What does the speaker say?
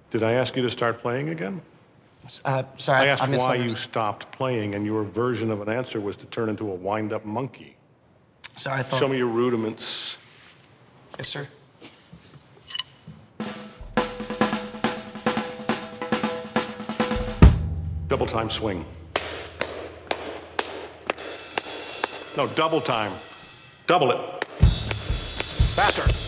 Did I ask you to start playing again? Sorry, I asked I why you stopped playing, and your version of an answer was to turn into a wind-up monkey. Sorry, I thought... Show me your rudiments. Yes, sir. Double time swing. No, double time. Double it. Faster.